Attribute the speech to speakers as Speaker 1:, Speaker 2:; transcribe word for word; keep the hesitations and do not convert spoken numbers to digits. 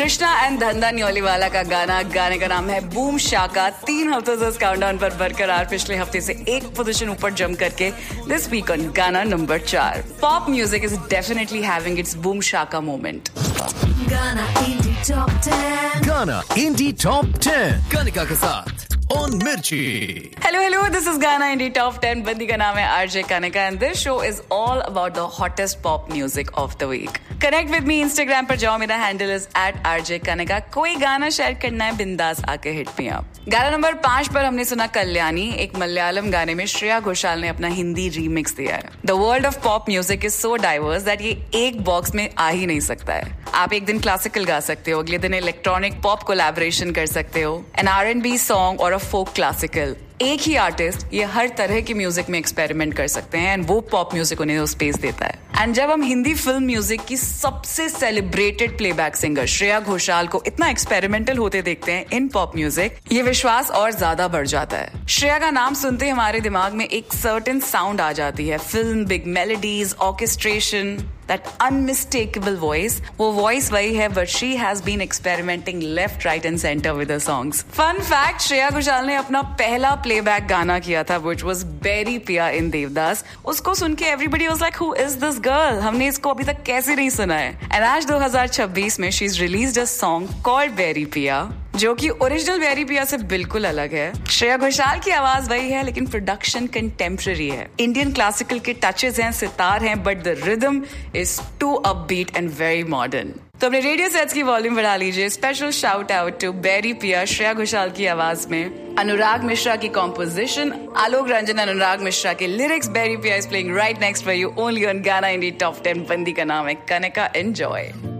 Speaker 1: Krishna and धंधा न्योलीवाला का गाना, गाने का नाम है बूम शाका। तीन हफ्तों से इस काउंटडाउन पर बरकरार, पिछले हफ्ते से एक पोजीशन ऊपर जम करके दिस वीक ऑन गाना नंबर चार। Pop music is definitely having its boom Shaka moment.
Speaker 2: गाना इंडी टॉप टेन,
Speaker 3: गाना इंडी टॉप टेन, कनिका के साथ ऑन मिर्ची।
Speaker 1: हेलो हेलो, दिस इज गाना इंडी टॉप टेन। बंदी का नाम है RJ Kanika and this show is all about the hottest pop music of the week. Connect with me Instagram पर जाओ, मेरा handle is eight RJ Kanika. कोई गाना शेयर करना है, बिंदास आके हिट मी अप। गाना नंबर पांच पर हमने सुना कल्याणी, एक मलयालम गाने में श्रेया घोषाल ने अपना हिंदी रीमिक्स दिया है। The world of pop music is so diverse that ये एक बॉक्स में आ ही नहीं सकता है। आप एक दिन क्लासिकल गा सकते हो, अगले दिन इलेक्ट्रॉनिक पॉप कोलैबोरेशन कर सकते हो, N R and B song और अ फोक क्लासिकल। एक ही आर्टिस्ट ये हर तरह की म्यूजिक में एक्सपेरिमेंट कर सकते हैं एंड वो पॉप म्यूजिक उन्हें वो स्पेस देता है। एंड जब हम हिंदी फिल्म म्यूजिक की सबसे celebrated playback singer Shreya Ghoshal को इतना एक्सपेरिमेंटल होते देखते हैं इन पॉप म्यूजिक, ये विश्वास और ज्यादा बढ़ जाता है। श्रेया का नाम सुनते ही हमारे दिमाग में एक सर्टेन साउंड आ जाती है, film, big melodies, orchestration, that unmistakable voice. वो voice वही है, but she has been experimenting left, right and center with her songs. Fun fact, Shreya Ghoshal ने अपना पहला playback गाना किया था, which was Berry Piya in Devdas. उसको सुन के everybody was like, who is this girl? हमने इसको अभी तक कैसे नहीं सुना है? And आज दो हज़ार छब्बीस में she's released a song called Berry Piya, जो कि ओरिजिनल बेरी पिया से बिल्कुल अलग है। श्रेया घोषाल की आवाज वही है, लेकिन प्रोडक्शन कंटेम्पररी है। इंडियन क्लासिकल के टचेस हैं, सितार हैं, but the rhythm is to upbeat and very modern. तो अपने रेडियो सेट्स की वॉल्यूम बढ़ा लीजिए। Special shout out to berry पिया, श्रेया घोषाल की आवाज में, अनुराग मिश्रा की कॉम्पोजिशन, आलोक रंजन, अनुराग मिश्रा के लिरिक्स। बेरी पिया is playing right next for you only on गाना इंडी टॉप टेन। बंदी का नाम है कनिका। एंजॉय।